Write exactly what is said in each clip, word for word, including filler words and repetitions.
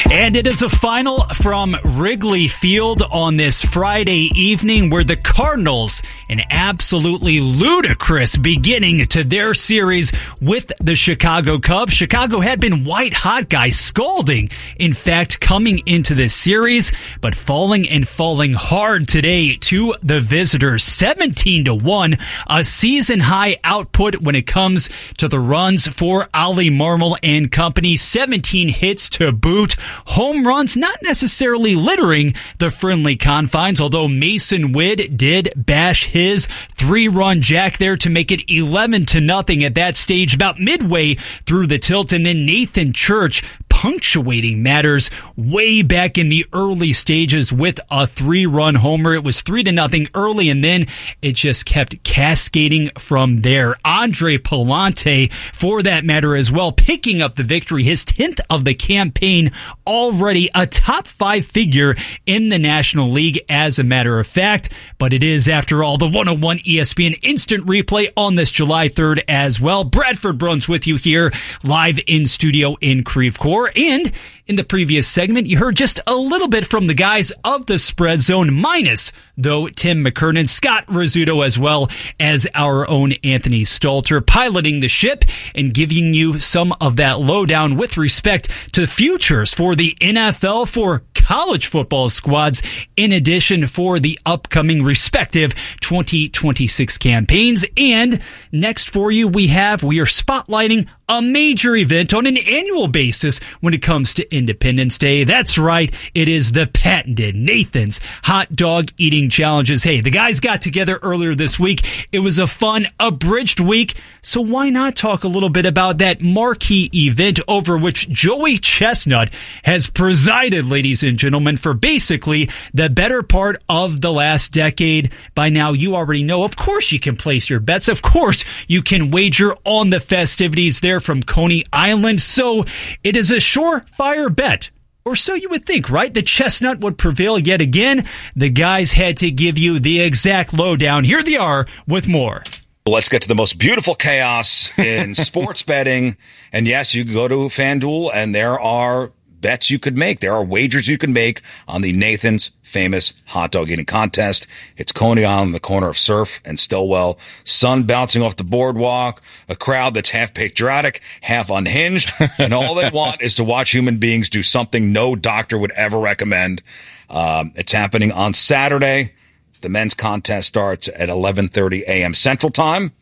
And it is a final from Wrigley Field on this Friday evening where the Cardinals, an absolutely ludicrous beginning to their series with the Chicago Cubs. Chicago had been white hot, guys, scalding, in fact, coming into this series, but falling and falling hard today to the visitors. seventeen to one, a season high output when it comes to the runs for Ollie Marmol and company. seventeen hits to boot. Home runs not necessarily littering the friendly confines, although Mason Witt did bash his three-run jack there to make it eleven to nothing at that stage, about midway through the tilt. And then Nathan Church punctuating matters way back in the early stages with a three-run homer. It was three to nothing early, and then it just kept cascading from there. Andre Palante, for that matter as well, picking up the victory, his tenth of the campaign, already a top five figure in the National League, as a matter of fact. But it is, after all, the one oh one E S P N Instant Replay on this July third as well. Bradford Bruns with you here, live in studio in Creve Coeur. And in the previous segment, you heard just a little bit from the guys of the Spread Zone, minus, though, Tim McKernan, Scott Rizzuto, as well as our own Anthony Stalter, piloting the ship and giving you some of that lowdown with respect to futures for the N F L, for college football squads, in addition for the upcoming respective twenty twenty-six campaigns. And next for you, we have, we are spotlighting a major event on an annual basis when it comes to Independence Day. That's right, it is the patented Nathan's Hot Dog Eating Challenges. Hey, the guys got together earlier this week. It was a fun, abridged week, so why not talk a little bit about that marquee event over which Joey Chestnut has presided, ladies and gentlemen, for basically the better part of the last decade. By now, you already know, of course you can place your bets. Of course you can wager on the festivities there from Coney Island. So it is a surefire bet, or so you would think, right? The Chestnut would prevail yet again. The guys had to give you the exact lowdown. Here they are with more. Let's get to the most beautiful chaos in sports betting. And yes, you can go to FanDuel and there are bets you could make. There are wagers you can make on the Nathan's famous hot dog eating contest. It's Coney Island, the corner of Surf and Stillwell. Sun bouncing off the boardwalk, a crowd that's half patriotic, half unhinged, and all they want is to watch human beings do something no doctor would ever recommend. Um, it's happening on Saturday. The men's contest starts at eleven thirty a.m. Central Time.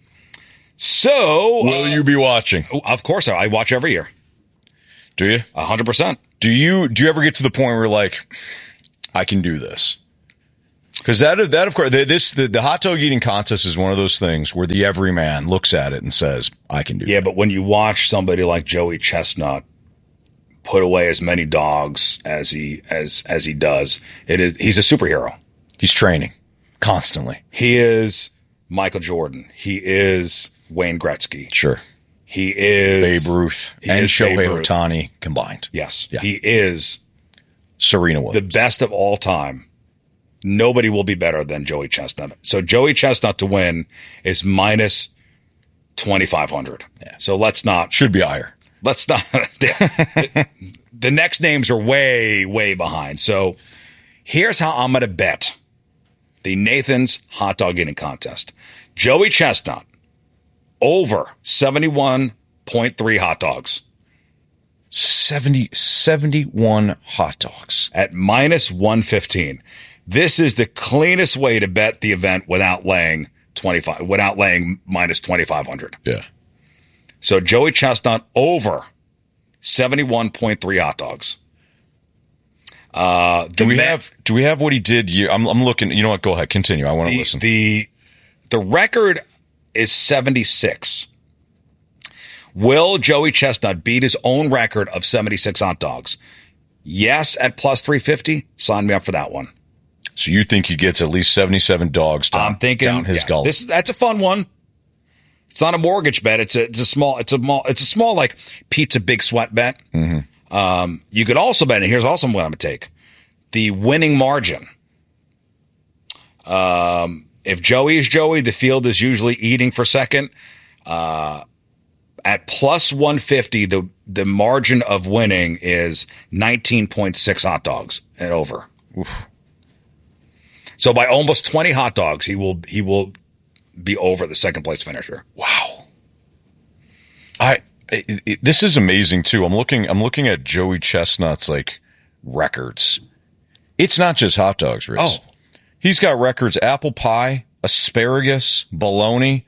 So, will uh, you be watching? Of course, I, I watch every year. Do you? A hundred percent. Do you, do you ever get to the point where you're like, I can do this? Because that, that, of course, this, the, the hot dog eating contest is one of those things where the everyman looks at it and says, I can do yeah, that. But when you watch somebody like Joey Chestnut put away as many dogs as he, as, as he does, it is, he's a superhero. He's training constantly. He is Michael Jordan. He is Wayne Gretzky. Sure. He is Babe Ruth he and is Shohei Babe Ruth. Ohtani combined. Yes. Yeah. He is Serena Williams, the best of all time. Nobody will be better than Joey Chestnut. So Joey Chestnut to win is minus twenty-five hundred. Yeah. So let's not. Should be higher. Let's not. the, the next names are way, way behind. So here's how I'm going to bet the Nathan's hot dog eating contest. Joey Chestnut over seventy-one point three hot dogs. seventy, seventy-one hot dogs. At minus one fifteen. This is the cleanest way to bet the event without laying twenty-five, without laying minus twenty-five hundred. Yeah. So Joey Chestnut over seventy-one point three hot dogs. Uh, do we me- have, do we have what he did? Year? I'm, I'm looking, you know what? Go ahead. Continue. I want to the, listen. The, the record is seventy-six. Will Joey Chestnut beat his own record of seventy-six hot dogs? Yes, at plus three fifty. Sign me up for that one. So you think he gets at least seventy-seven dogs down, I'm thinking, down his yeah, gullet? This, that's a fun one. It's not a mortgage bet. It's a, it's a small, it's a small, it's a small like pizza big sweat bet. Mm-hmm. Um, you could also bet, and here's also what I'm going to take. The winning margin. Um, if Joey is Joey, the field is usually eating for second. Uh, at plus one fifty, the the margin of winning is nineteen point six hot dogs and over. Oof. So by almost twenty hot dogs, he will he will be over the second place finisher. Wow. I it, it, this is amazing too. I'm looking I'm looking at Joey Chestnut's like records. It's not just hot dogs, Riz. Oh. He's got records: apple pie, asparagus, bologna,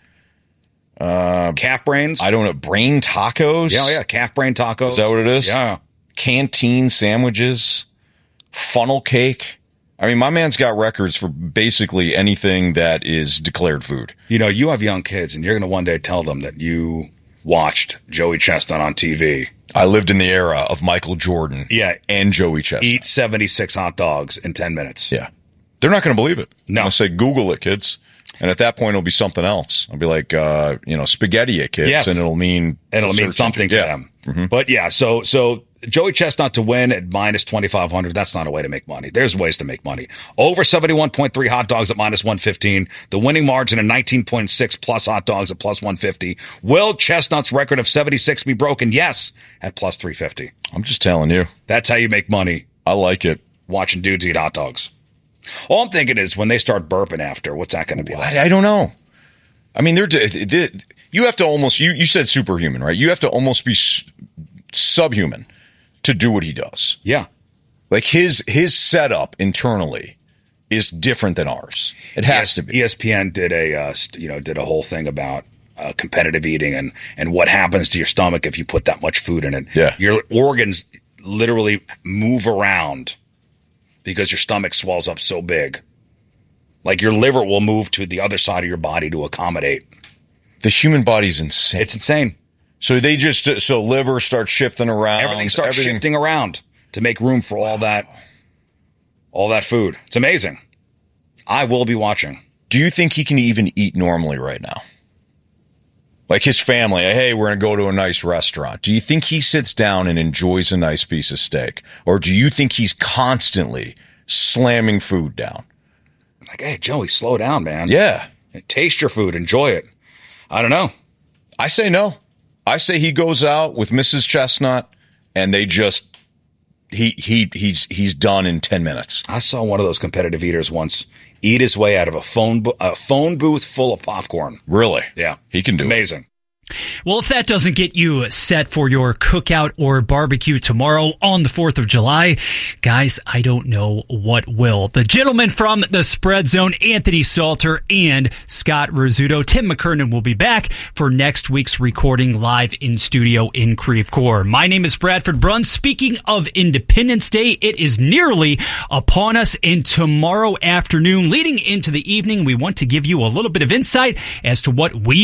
uh, Calf brains. I don't know, brain tacos. Yeah, yeah, calf brain tacos. Is that what it is? Yeah. Canteen sandwiches, funnel cake. I mean, my man's got records for basically anything that is declared food. You know, you have young kids, and you're going to one day tell them that you watched Joey Chestnut on T V. I lived in the era of Michael Jordan. Yeah. And Joey Chestnut. Eat seventy-six hot dogs in ten minutes. Yeah. They're not going to believe it. No. I'll say, Google it, kids. And at that point, it'll be something else. I'll be like, uh, you know, spaghetti it, kids. Yes. And it'll mean... And it'll mean something to yeah. them. Mm-hmm. But yeah, so so Joey Chestnut to win at minus twenty-five hundred, that's not a way to make money. There's ways to make money. Over seventy-one point three hot dogs at minus one fifteen. The winning margin of nineteen point six plus hot dogs at plus one fifty. Will Chestnut's record of seventy-six be broken? Yes, at plus three fifty. I'm just telling you. That's how you make money. I like it. Watching dudes eat hot dogs. All I'm thinking is when they start burping after, what's that going to be like? I, I don't know. I mean, they're, they're you have to almost, you, you said superhuman, right? You have to almost be s- subhuman to do what he does. Yeah. Like his his setup internally is different than ours. It has to be. E S P N did a uh, you know did a whole thing about uh, competitive eating and and what happens to your stomach if you put that much food in it. Yeah. Your organs literally move around because your stomach swells up so big. Like your liver will move to the other side of your body to accommodate. The human body's insane. It's insane. So they just so liver starts shifting around. Everything starts everything. shifting around to make room for all that, all that food. It's amazing. I will be watching. Do you think he can even eat normally right now? Like his family, hey, we're going to go to a nice restaurant. Do you think he sits down and enjoys a nice piece of steak? Or do you think he's constantly slamming food down? Like, hey, Joey, slow down, man. Yeah. Taste your food. Enjoy it. I don't know. I say no. I say he goes out with Missus Chestnut and they just he he he's he's done in ten minutes. I saw one of those competitive eaters once eat his way out of a phone bo- a phone booth full of popcorn. Really? Yeah. He can do Amazing. it. Amazing. Well, if that doesn't get you set for your cookout or barbecue tomorrow on the fourth of July, guys, I don't know what will. The gentlemen from the Spread Zone, Anthony Salter and Scott Rizzuto. Tim McKernan will be back for next week's recording live in studio in Creve Coeur. My name is Bradford Brunn. Speaking of Independence Day, it is nearly upon us, and tomorrow afternoon, leading into the evening, we want to give you a little bit of insight as to what we